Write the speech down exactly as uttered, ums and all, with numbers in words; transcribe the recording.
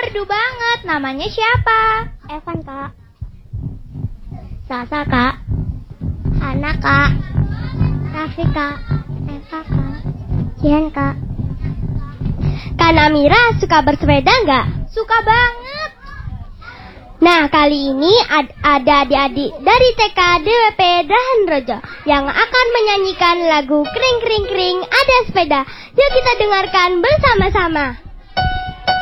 merdu banget. Namanya siapa? Evan, Kak. Sasa, Kak. Hana, Kak. Raffi, Kak. Eva, Kak. Jihan, Kak. Kak Namira suka bersepeda nggak? Suka banget. Nah, kali ini ad ada adik-adik dari T K D W P Dahan Rejo yang akan menyanyikan lagu Kring Kring Kring Ada Sepeda. Yuk kita dengarkan bersama-sama.